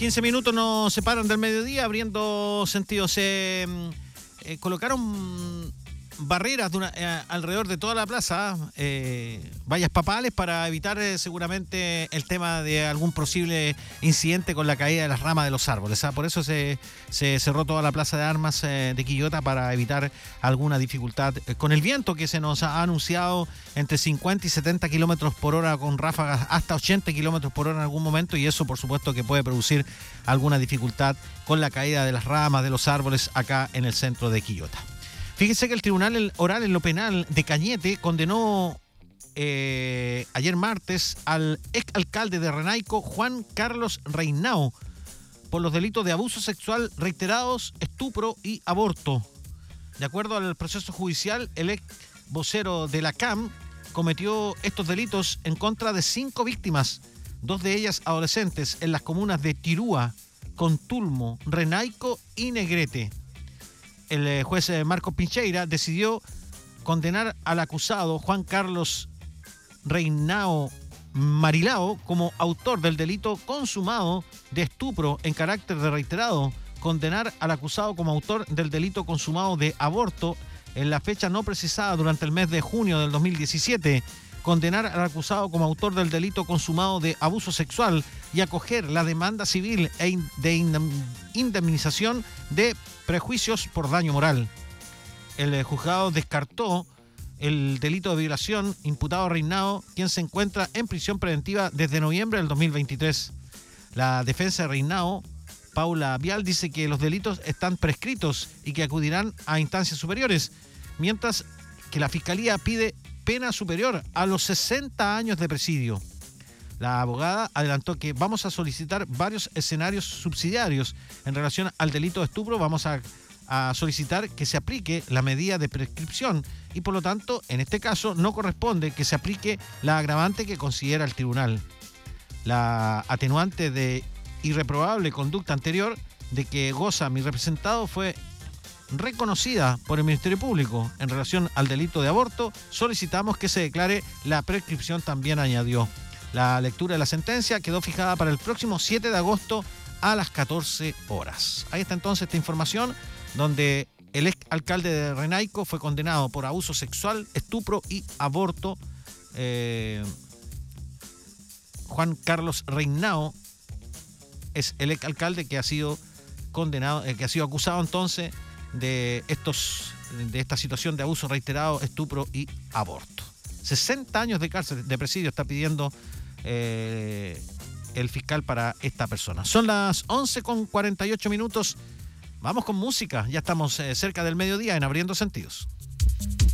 15 minutos nos separan del mediodía, abriendo sentido. Se colocaron barreras alrededor de toda la plaza, vallas papales, para evitar seguramente el tema de algún posible incidente con la caída de las ramas de los árboles. Por eso se cerró toda la plaza de armas de Quillota, para evitar alguna dificultad con el viento que se nos ha anunciado entre 50 y 70 kilómetros por hora, con ráfagas hasta 80 kilómetros por hora en algún momento, y eso por supuesto que puede producir alguna dificultad con la caída de las ramas de los árboles acá en el centro de Quillota. Fíjese que el Tribunal Oral en lo Penal de Cañete condenó ayer martes al exalcalde de Renaico, Juan Carlos Reinao, por los delitos de abuso sexual reiterados, estupro y aborto. De acuerdo al proceso judicial, el ex vocero de la CAM cometió estos delitos en contra de 5 víctimas, 2 de ellas adolescentes, en las comunas de Tirúa, Contulmo, Renaico y Negrete. El juez Marcos Pincheira decidió condenar al acusado Juan Carlos Reinao Marilao como autor del delito consumado de estupro en carácter de reiterado, condenar al acusado como autor del delito consumado de aborto en la fecha no precisada durante el mes de junio del 2017, condenar al acusado como autor del delito consumado de abuso sexual y acoger la demanda civil de indemnización de prejuicios por daño moral. El juzgado descartó el delito de violación imputado a Reinao, quien se encuentra en prisión preventiva desde noviembre del 2023. La defensa de Reinao, Paula Vial, dice que los delitos están prescritos y que acudirán a instancias superiores, mientras que la Fiscalía pide pena superior a los 60 años de presidio. La abogada adelantó que vamos a solicitar varios escenarios subsidiarios en relación al delito de estupro. Vamos a solicitar que se aplique la medida de prescripción y, por lo tanto, en este caso no corresponde que se aplique la agravante que considera el tribunal. La atenuante de irreprobable conducta anterior de que goza mi representado fue reconocida por el Ministerio Público. En relación al delito de aborto, solicitamos que se declare la prescripción, también añadió. La lectura de la sentencia quedó fijada para el próximo 7 de agosto a las 14 horas. Ahí está entonces esta información, donde el ex alcalde de Renaico fue condenado por abuso sexual, estupro y aborto. Juan Carlos Reinao es el ex alcalde que ha sido condenado, que ha sido acusado entonces de esta situación de abuso reiterado, estupro y aborto. 60 años de cárcel, de presidio, está pidiendo el fiscal para esta persona. Son las 11:48 minutos. Vamos con música. Ya estamos cerca del mediodía en Abriendo Sentidos.